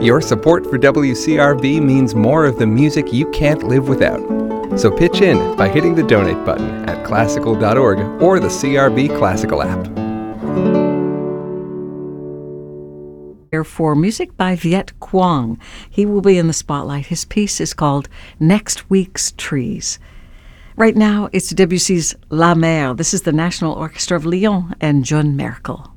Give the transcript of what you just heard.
Your support for WCRB means more of the music you can't live without. So pitch in by hitting the donate button at classical.org or the CRB Classical app. For music by Viet Quang. He will be in the spotlight. His piece is called Next Week's Trees. Right now, it's Debussy's La Mer. This is the National Orchestra of Lyon and John Merkel.